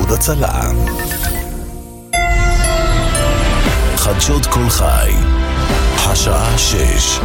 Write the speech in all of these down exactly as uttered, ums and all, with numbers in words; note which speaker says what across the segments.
Speaker 1: איחוד הצלה. חדשות כל חי, השעה שש.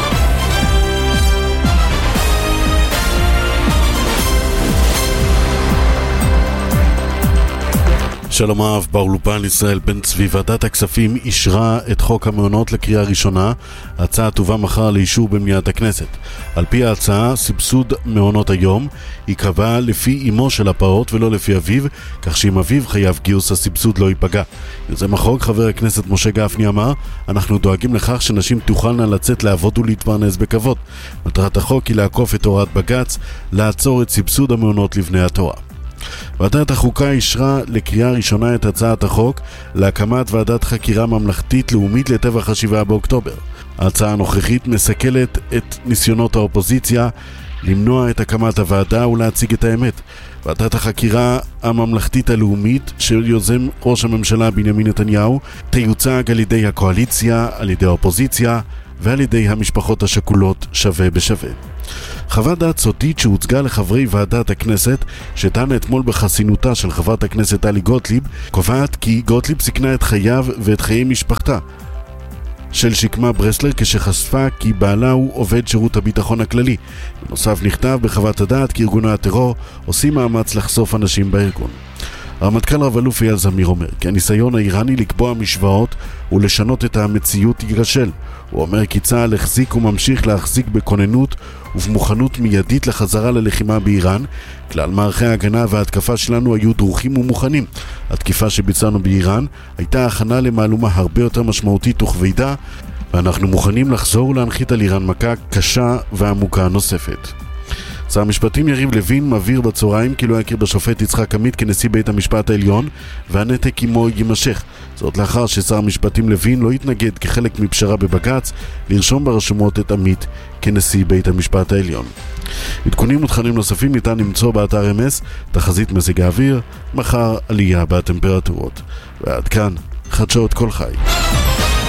Speaker 1: שלום אהב, באולפן ישראל בן צבי. ועדת הכספים אישרה את חוק המעונות לקריאה ראשונה. ההצעה תובא מחר לאישור במליאת הכנסת. על פי ההצעה, סבסוד מעונות היום ייקבע לפי אמו של הפעוט ולא לפי אביו, כך שאם אביו חייב גיוס הסבסוד לא ייפגע. יוזם החוק חבר הכנסת משה גפני אמר, אנחנו דואגים לכך שנשים תוכלנה לצאת לעבוד ולהתפרנס בכבוד. מטרת החוק היא לעקוף את הוראת בג"ץ, לעצור את סבסוד המעונות לבני התורה. ועדת החוקה אישרה לקריאה ראשונה את הצעת החוק להקמת ועדת חקירה ממלכתית לאומית לטבח השבעה באוקטובר. ההצעה הנוכחית מסכלת את ניסיונות האופוזיציה למנוע את הקמת הוועדה ולהציג את האמת. ועדת החקירה הממלכתית הלאומית של יוזם ראש הממשלה בנימין נתניהו תיוצג על ידי הקואליציה, על ידי האופוזיציה ועל ידי המשפחות השכולות שווה בשווה. חוות דעת סודית שהוצגה לחברי ועדת הכנסת שדנה אתמול בחסינותה של חברת הכנסת טלי גוטליב קובעת כי גוטליב סיכנה את חייו ואת חיי משפחתה של שקמה ברסלר כשחשפה כי בעלה הוא עובד שירות הביטחון הכללי. בנוסף נכתב בחוות הדעת כי ארגוני הטרור עושים מאמץ לחשוף אנשים בארגון. הרמטכ"ל רב אלוף אייל זמיר אומר כי הניסיון האיראני לקבוע משוואות ולשנות את המציאות יירשל. הוא אומר כי צה"ל החזיק וממשיך להחזיק בכוננות ובמוכנות מיידית לחזרה ללחימה באיראן. כלל מערכי ההגנה וההתקפה שלנו היו דרוכים ומוכנים. התקיפה שביצענו באיראן הייתה הכנה למהלומה הרבה יותר משמעותית וכבדה, ואנחנו מוכנים לחזור ולהנחית על איראן מכה קשה ועמוקה נוספת. שר המשפטים יריב לוין מבהיר בצהריים כי לא יכיר בשופט יצחק עמית כנשיא בית המשפט העליון והנתק עמו יימשך. זאת לאחר ששר המשפטים לוין לא התנגד כחלק מפשרה בבג"ץ לרשום ברשומות את עמית כנשיא בית המשפט העליון. עדכונים ותכנים נוספים ניתן למצוא באתר אם אס, תחזית מזג האוויר, מחר עלייה בטמפרטורות. ועד כאן חדשות כל חי.